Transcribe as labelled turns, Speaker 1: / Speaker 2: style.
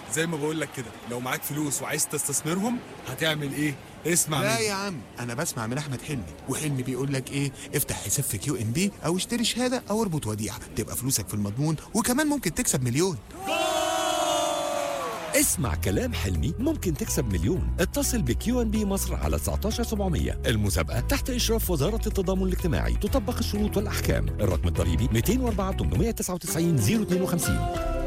Speaker 1: زي ما بقول لك كده، لو معاك فلوس وعايز تستثمرهم هتعمل ايه؟ اسمع
Speaker 2: لا
Speaker 1: مني.
Speaker 2: يا عم، انا بسمع من احمد حلمي، وحلمي بيقول لك ايه؟ افتح حساب في QNB او اشتري شهاده او اربط وديعه، تبقى فلوسك في المضمون وكمان ممكن تكسب مليون.
Speaker 3: اسمع كلام حلمي، ممكن تكسب مليون. اتصل بكيو ان بي مصر على 19700. المسابقة تحت إشراف وزارة التضامن الاجتماعي، تطبق الشروط والأحكام. الرقم الضريبي 204 899 052.